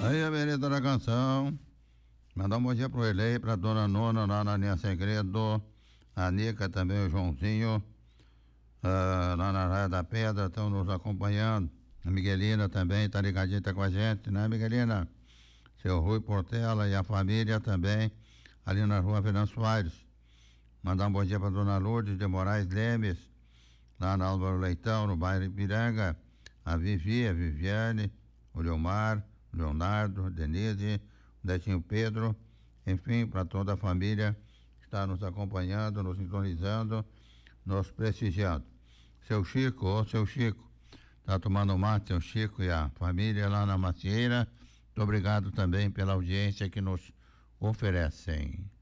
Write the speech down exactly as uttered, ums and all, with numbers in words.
Aí a Vereda da Canção. Mandar um bom dia pro Elei, pra dona Nona lá na linha Segredo, a Nica também, o Joãozinho, ah, lá na Raia da Pedra, estão nos acompanhando. A Miguelina também tá ligadinha, tá com a gente, né, Miguelina? Seu Rui Portela e a família também, ali na rua Fernando Soares. Mandar um bom dia pra dona Lourdes de Moraes Lemes, lá na Álvaro Leitão, no bairro Ipiranga, a Vivi, a Viviane, o Leomar, o Leonardo, Denise, o Netinho Pedro, enfim, para toda a família que está nos acompanhando, nos sintonizando, nos prestigiando. Seu Chico, ô seu Chico, está tomando mate, seu Chico e a família lá na Macieira. Muito obrigado também pela audiência que nos oferecem.